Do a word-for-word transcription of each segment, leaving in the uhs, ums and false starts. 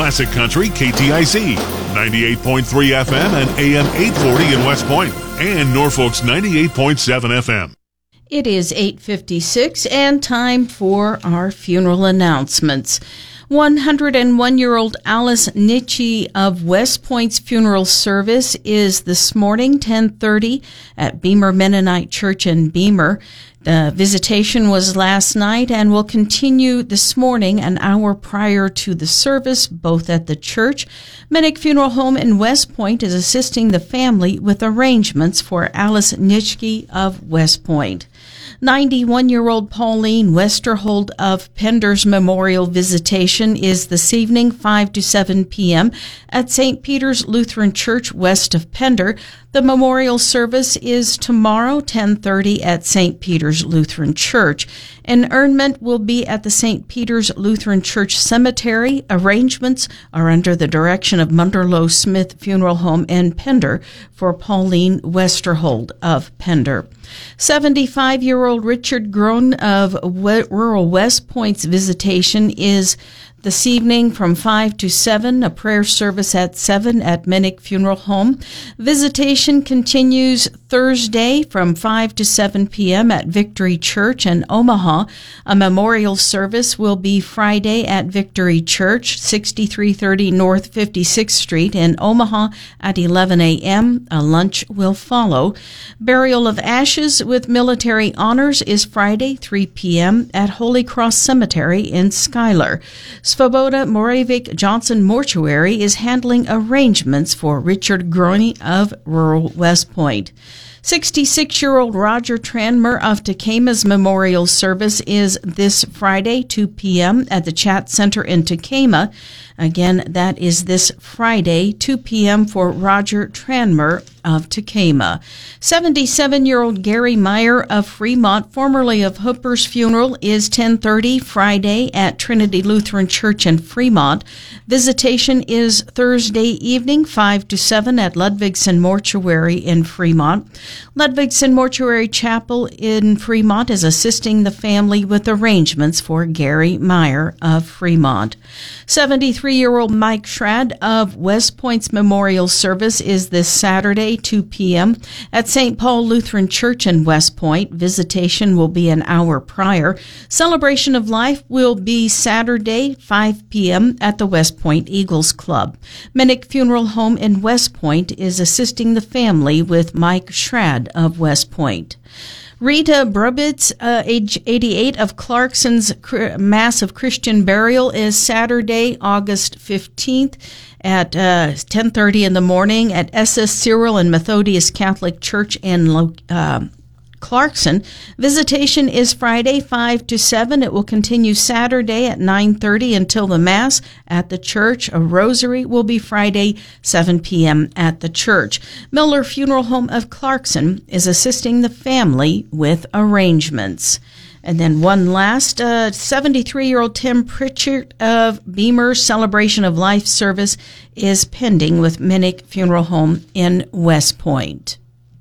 Classic Country K T I C, ninety-eight point three F M and A M eight forty in West Point, and Norfolk's ninety-eight point seven F M. It is eight fifty-six and time for our funeral announcements. one hundred one-year-old Alice Nitchie of West Point's funeral service is this morning, ten thirty, at Beamer Mennonite Church in Beamer. The visitation was last night and will continue this morning an hour prior to the service, both at the church. Minnick Funeral Home in West Point is assisting the family with arrangements for Alice Nitchie of West Point. ninety-one-year-old Pauline Westerhold of Pender's memorial visitation is this evening, five to seven p.m. at Saint Peter's Lutheran Church west of Pender. The memorial service is tomorrow, ten thirty, at Saint Peter's Lutheran Church. Interment will be at the Saint Peter's Lutheran Church Cemetery. Arrangements are under the direction of Munderloh Smith Funeral Home in Pender for Pauline Westerhold of Pender. seventy-five-year-old Richard Groen of Rural West Point's visitation is this evening from five to seven, a prayer service at seven at Minnick Funeral Home. Visitation continues Thursday from five to seven p.m. at Victory Church in Omaha. A memorial service will be Friday at Victory Church, sixty-three thirty North fifty-sixth Street in Omaha at eleven a.m. A lunch will follow. Burial of ashes with military honors is Friday, three p.m. at Holy Cross Cemetery in Schuyler. Svoboda Moravik Johnson Mortuary is handling arrangements for Richard Groen of Rural West Point. sixty-six-year-old Roger Tranmer of Tequema's memorial service is this Friday, two p.m. at the Chat Center in Tequema. Again, that is this Friday, two p.m. for Roger Tranmer of Tequema. seventy-seven-year-old Gary Meyer of Fremont, formerly of Hooper's Funeral, is ten thirty Friday at Trinity Lutheran Church in Fremont. Visitation is Thursday evening, five to seven at Ludvigsen Mortuary in Fremont. Ludvigsen Mortuary Chapel in Fremont is assisting the family with arrangements for Gary Meyer of Fremont. seventy-three-year-old Mike Schrad of West Point's memorial service is this Saturday, two p.m. at Saint Paul Lutheran Church in West Point. Visitation will be an hour prior. Celebration of Life will be Saturday, five p.m. at the West Point Eagles Club. Minnick Funeral Home in West Point is assisting the family with Mike Schrad of West Point. Rita Brubitz, uh, age eighty-eight, of Clarkson's Mass of Christian Burial is Saturday, August fifteenth at uh, ten thirty in the morning at S S Cyril and Methodius Catholic Church in uh, Clarkson. Visitation is Friday, five to seven. It will continue Saturday at nine thirty until the Mass at the church. A rosary will be Friday, seven p.m. at the church. Miller Funeral Home of Clarkson is assisting the family with arrangements. And then one last, uh, seventy-three-year-old Tim Pritchard of Beamer's Celebration of Life service is pending with Minnick Funeral Home in West Point.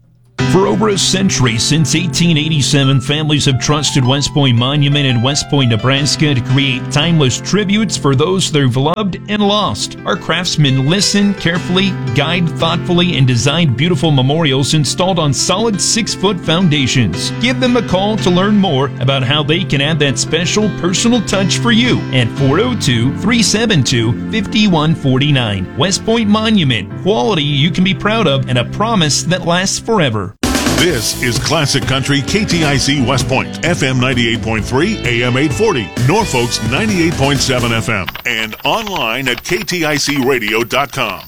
For over a century, since eighteen eighty-seven, families have trusted West Point Monument in West Point, Nebraska to create timeless tributes for those they've loved and lost. Our craftsmen listen carefully, guide thoughtfully, and design beautiful memorials installed on solid six-foot foundations. Give them a call to learn more about how they can add that special personal touch for you at four oh two, three seven two, five one four nine. West Point Monument, quality you can be proud of and a promise that lasts forever. This is Classic Country K T I C West Point, F M ninety-eight point three, A M eight forty, Norfolk's ninety-eight point seven F M, and online at K T I C radio dot com.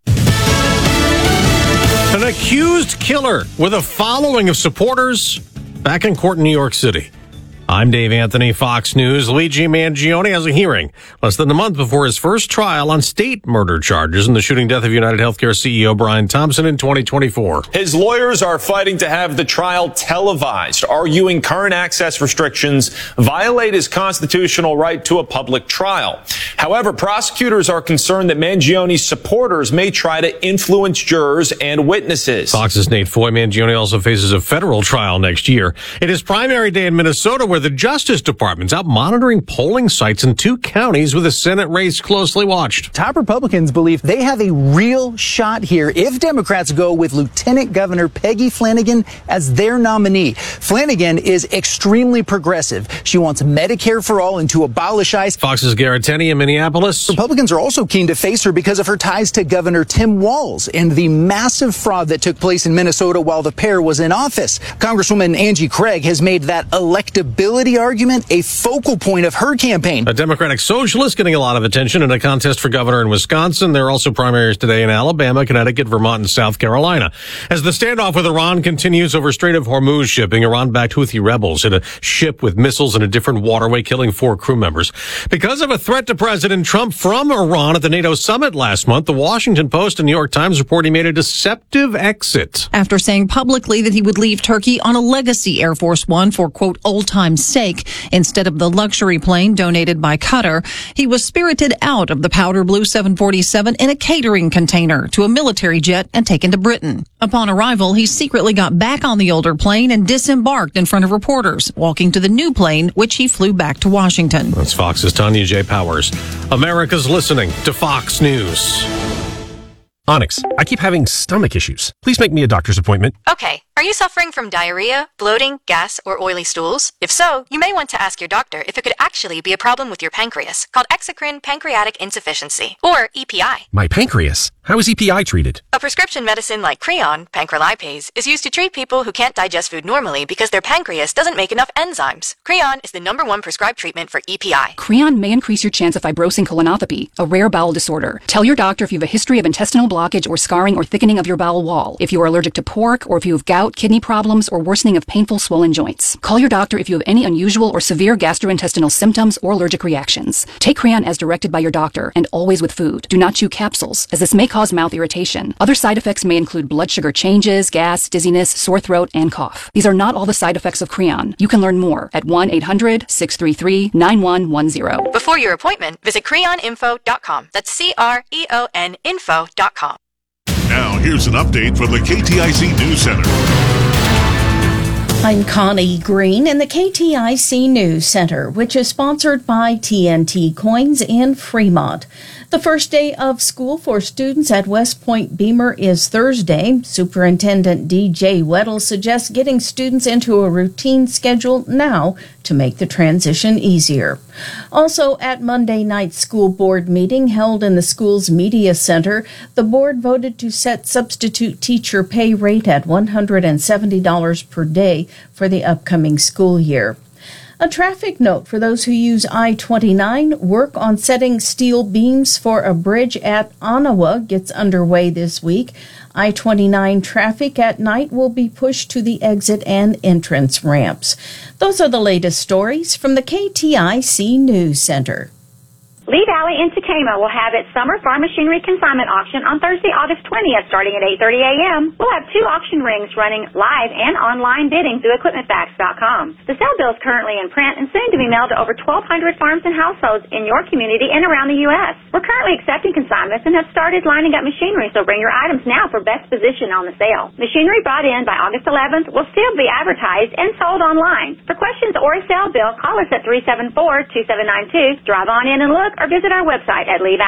An accused killer with a following of supporters back in court in New York City. I'm Dave Anthony, Fox News. Luigi Mangione has a hearing less than a month before his first trial on state murder charges in the shooting death of United Healthcare C E O Brian Thompson in twenty twenty-four. His lawyers are fighting to have the trial televised, arguing current access restrictions violate his constitutional right to a public trial. However, prosecutors are concerned that Mangioni's supporters may try to influence jurors and witnesses. Fox's Nate Foy. Mangione also faces a federal trial next year. It is primary day in Minnesota, where the Justice Department's out monitoring polling sites in two counties with a Senate race closely watched. Top Republicans believe they have a real shot here if Democrats go with Lieutenant Governor Peggy Flanagan as their nominee. Flanagan is extremely progressive. She wants Medicare for all and to abolish ICE. Fox's Garrett Tenney in Minneapolis. Republicans are also keen to face her because of her ties to Governor Tim Walz and the massive fraud that took place in Minnesota while the pair was in office. Congresswoman Angie Craig has made that electability argument a focal point of her campaign. A Democratic socialist getting a lot of attention in a contest for governor in Wisconsin. There are also primaries today in Alabama, Connecticut, Vermont, and South Carolina. As the standoff with Iran continues over Strait of Hormuz shipping, Iran-backed Houthi rebels hit a ship with missiles in a different waterway, killing four crew members. Because of a threat to President Trump from Iran at the NATO summit last month, the Washington Post and New York Times report he made a deceptive exit. After saying publicly that he would leave Turkey on a legacy Air Force One for, quote, old-time sake, instead of the luxury plane donated by Qatar, he was spirited out of the powder blue seven forty-seven in a catering container to a military jet and taken to Britain. Upon arrival, he secretly got back on the older plane and disembarked in front of reporters, walking to the new plane, which he flew back to Washington. That's Fox's Tanya J. Powers. America's listening to Fox News. Onyx, I keep having stomach issues. Please make me a doctor's appointment. Okay. Are you suffering from diarrhea, bloating, gas, or oily stools? If so, you may want to ask your doctor if it could actually be a problem with your pancreas, called exocrine pancreatic insufficiency, or E P I. My pancreas? How is E P I treated? A prescription medicine like Creon, pancrelipase, is used to treat people who can't digest food normally because their pancreas doesn't make enough enzymes. Creon is the number one prescribed treatment for E P I. Creon may increase your chance of fibrosing colonopathy, a rare bowel disorder. Tell your doctor if you have a history of intestinal blockage or scarring or thickening of your bowel wall, if you are allergic to pork, or if you have gout, kidney problems, or worsening of painful swollen joints. Call your doctor if you have any unusual or severe gastrointestinal symptoms or allergic reactions. Take Creon as directed by your doctor, and always with food. Do not chew capsules, as this may cause mouth irritation. Other side effects may include blood sugar changes, gas, dizziness, sore throat, and cough. These are not all the side effects of Creon. You can learn more at one eight hundred, six three three, nine one one zero. Before your appointment, visit creon info dot com. That's C R E O N info dot com. Now, here's an update from the K T I C News Center. I'm Connie Green in the K T I C News Center, which is sponsored by T N T Coins in Fremont. The first day of school for students at West Point Beamer is Thursday. Superintendent D J Weddle suggests getting students into a routine schedule now to make the transition easier. Also, at Monday night's school board meeting held in the school's media center, the board voted to set substitute teacher pay rate at one hundred seventy dollars per day for the upcoming school year. A traffic note for those who use I twenty-nine. Work on setting steel beams for a bridge at Onawa gets underway this week. I twenty-nine traffic at night will be pushed to the exit and entrance ramps. Those are the latest stories from the K T I C News Center. Lee Valley in Tacoma will have its Summer Farm Machinery Consignment Auction on Thursday, August twentieth, starting at eight thirty a.m. We'll have two auction rings running live and online bidding through equipment facts dot com. The sale bill is currently in print and soon to be mailed to over twelve hundred farms and households in your community and around the U S We're currently accepting consignments and have started lining up machinery, so bring your items now for best position on the sale. Machinery brought in by August eleventh will still be advertised and sold online. For questions or a sale bill, call us at three seven four, two seven nine two, drive on in and look, or visit our website at Lee Valley.